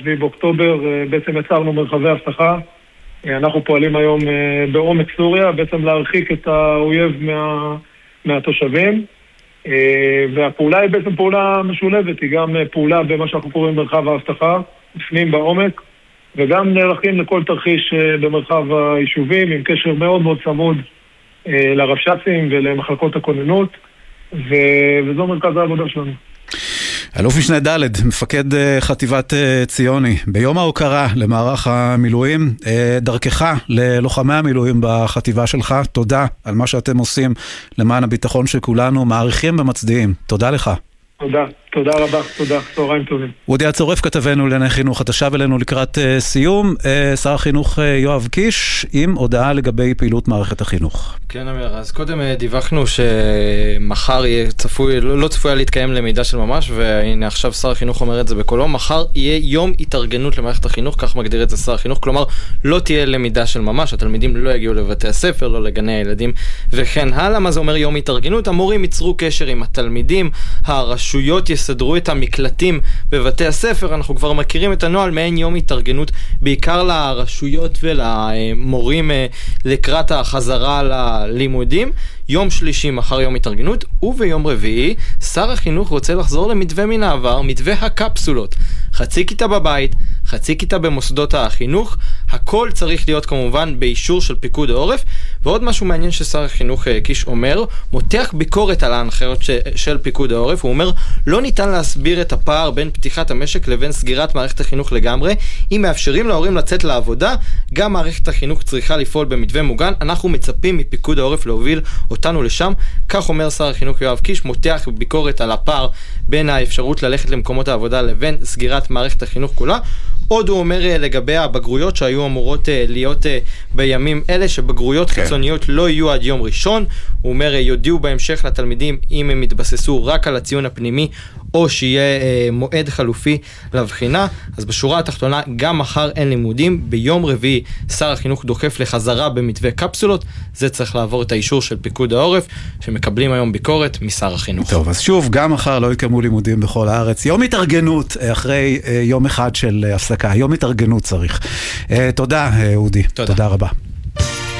7 באוקטובר בעצם יצרנו מרחבי אבטחה. אנחנו פועלים היום בעומק סוריה, בעצם להרחיק את האויב מהתושבים. והפעולה היא בעצם פעולה משולבת, היא גם פעולה במה שאנחנו קוראים מרחב האבטחה, בפנים בעומק, וגם נערכים לכל תרחיש במרחב היישובים, עם קשר מאוד מאוד צמוד לרבש"צים ולמחלקות הכוננות, וזו מרכז העבודה שלנו. אלוף משנה ד', מפקד חטיבת ציוני, ביום ההוקרה למערך המילואים, דרכך ללוחמי המילואים בחטיבה שלך, תודה על מה שאתם עושים למען הביטחון של כולנו, מעריכים ומצדיעים. תודה לך. תודה רבה, תודה, צהריים טובים. אודי הצורף, כתבנו לענייני חינוך, אתה שב אלינו לקראת סיום. שר החינוך יואב קיש עם הודעה לגבי פעילות מערכת החינוך. כן, אמיר, אז קודם דיווחנו שמחר לא צפויה להתקיים למידה של ממש, והנה עכשיו שר החינוך אומר את זה בקולו, מחר יהיה יום התארגנות למערכת החינוך, כך מגדיר את זה שר החינוך, כלומר לא תהיה למידה של ממש, התלמידים לא יגיעו לבתי הספר, לא לגני הילדים וכן הלאה. מה זה אומר יום התארגנות? המורים ייצרו קשר עם התלמידים, הרשויות יסדרו את המקלטים בבתי הספר, אנחנו כבר מכירים את הנוהל, מעין יום התארגנות בעיקר לרשויות ולמורים לקראת החזרה ללימודים. יום שלישי מחר יום התארגנות, וביום רביעי שר החינוך רוצה לחזור למתווה מן העבר, מתווה הקפסולות. חצי כיתה בבית, חצי כיתה במוסדות החינוך, הכל צריך להיות כמובן באישור של פיקוד העורף. ועוד משהו מעניין ששר החינוך קיש אומר, מותח ביקורת על ההנחיות של פיקוד העורף, הוא אומר, לא ניתן להסביר את הפער בין פתיחת המשק לבין סגירת מערכת החינוך לגמרי. אם מאפשרים להורים לצאת לעבודה, גם מערכת החינוך צריכה לפעול במתווה מוגן. אנחנו מצפים מפיקוד העורף להוביל אותנו לשם. כך אומר שר החינוך יואב קיש, מותח ביקורת על הפער בין האפשרות ללכת למקומות העבודה לבין סגירת מערכת החינוך כולה. עוד הוא אומר לגבי הבגרויות שהיו אמורות להיות בימים אלה, שבגרויות חיצוניות לא יהיו עד יום ראשון. הוא אומר, יודיעו בהמשך לתלמידים אם הם יתבססו רק על הציון הפנימי, או שיהיה מועד חלופי לבחינה. אז בשורה התחתונה, גם מחר אין לימודים. ביום רביעי שר החינוך דוחף לחזרה במתווה קפסולות. זה צריך לעבור את האישור של פיקוד העורף, שמקבלים היום ביקורת משר החינוך. טוב, אז שוב, גם מחר לא יקיימו לימודים בכל הארץ. יום התארגנות אחרי יום אחד של הפסקה. יום התארגנות צריך. תודה, אודי. תודה רבה.